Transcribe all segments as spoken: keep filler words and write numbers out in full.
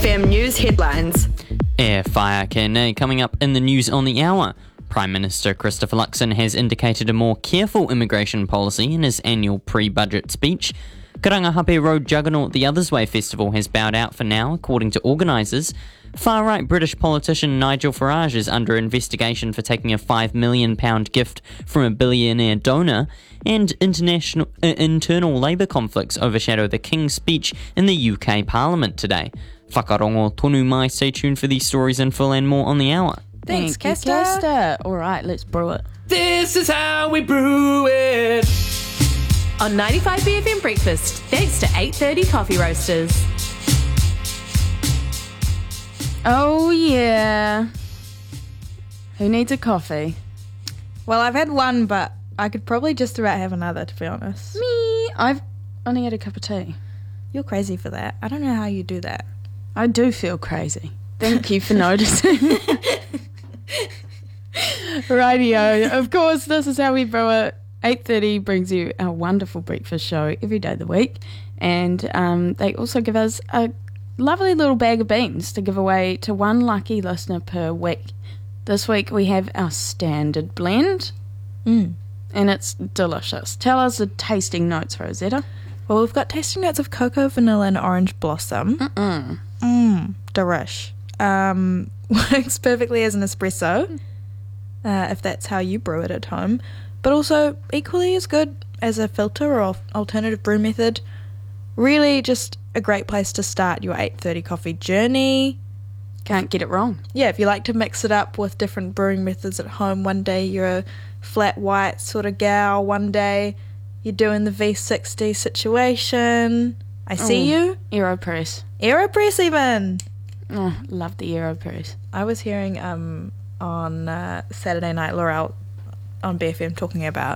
F M News headlines. Air Fire Kene coming up in the news on the hour. Prime Minister Christopher Luxon has indicated a more careful immigration policy in his annual pre-budget speech. Karangahape Road Juggernaut The Others Way Festival has bowed out for now, according to organisers. Far-right British politician Nigel Farage is under investigation for taking a five million pounds gift from a billionaire donor, and international uh, internal Labour conflicts overshadow the King's speech in the U K Parliament today. Whakarongo tonu mai. Stay tuned for these stories in full and more on the hour. Thanks, Thank Castor. you, Castor. All right, let's brew it. This is how we brew it. On ninety-five B F M Breakfast, thanks to eight thirty Coffee Roasters. Oh, yeah. Who needs a coffee? Well, I've had one, but I could probably just about have another, to be honest. Me. I've only had a cup of tea. You're crazy for that. I don't know how you do that. I do feel crazy. Thank you for noticing. Radio. Of course, this is how we brew it. eight thirty brings you our wonderful breakfast show every day of the week. And um, they also give us a lovely little bag of beans to give away to one lucky listener per week. This week we have our standard blend. Mm. And it's delicious. Tell us the tasting notes, Rosetta. Well, we've got tasting notes of cocoa, vanilla, and orange blossom. Mm-mm. Mmm, delish. Um, works perfectly as an espresso, uh, if that's how you brew it at home. But also equally as good as a filter or alternative brew method. Really just a great place to start your eight thirty coffee journey. Can't get it wrong. Yeah, if you like to mix it up with different brewing methods at home, one day you're a flat white sort of gal, one day you're doing the V sixty situation. I see Oh, you. AeroPress. AeroPress even. Oh, love the AeroPress. I was hearing um on uh, Saturday Night Laurel on B F M talking about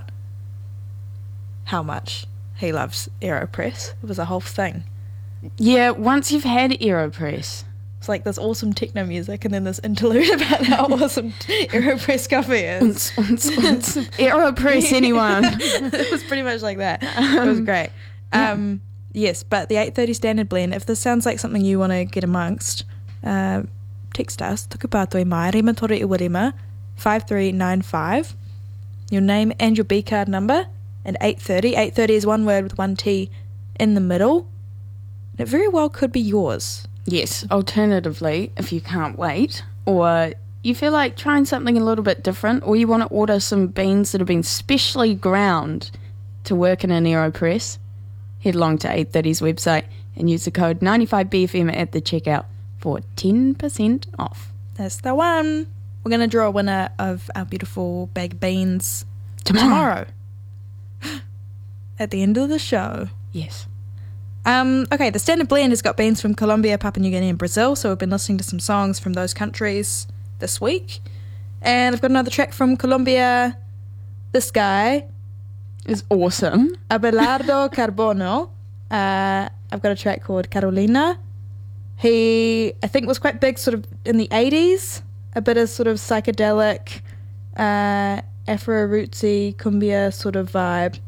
how much he loves AeroPress. It was a whole thing. Yeah, once you've had AeroPress. It's like this awesome techno music and then this interlude about how awesome AeroPress coffee is. AeroPress, anyone. It was pretty much like that. It was great. yeah. Um, yes, but the eight thirty standard blend, if this sounds like something you want to get amongst, uh, text us, tukupatoi mai, rima tore iwa rima, five three nine five, your name and your B card number, and eight thirty. eight thirty is one word with one T in the middle. And it very well could be yours. Yes, alternatively, if you can't wait, or you feel like trying something a little bit different, or you want to order some beans that have been specially ground to work in an AeroPress, head along to eight thirty's website and use the code ninety-five B F M at the checkout for ten percent off. That's the one. We're going to draw a winner of our beautiful bag of beans Tomorrow. tomorrow. At the end of the show. Yes. Um, okay, the standard blend has got beans from Colombia, Papua New Guinea and Brazil, so we've been listening to some songs from those countries this week. And I've got another track from Colombia. This guy Is awesome. Abelardo Carbono. Uh, I've got a track called Carolina. He, I think, was quite big sort of in the eighties. A bit of sort of psychedelic, uh, Afro-rootsy, cumbia sort of vibe.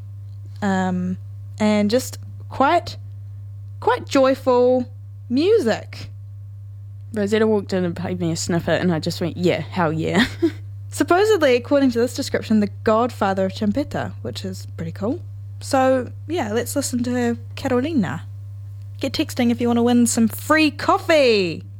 Um, and just quite, quite joyful music. Rosetta walked in and paid me a snippet and I just went, yeah, hell yeah. Supposedly, according to this description, the godfather of champeta, which is pretty cool. So, yeah, let's listen to Carolina. Get texting if you want to win some free coffee.